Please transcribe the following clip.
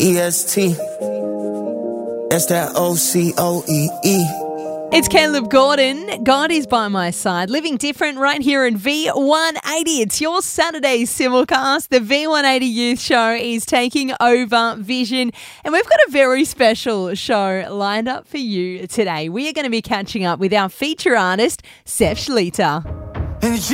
EST. That's that OCOEE. It's Caleb Gordon. God is by my side. Living different right here in V180. It's your Saturday simulcast. The V180 Youth Show is taking over Vision. And we've got a very special show lined up for you today. We are going to be catching up with our feature artist, Seth Schlitter.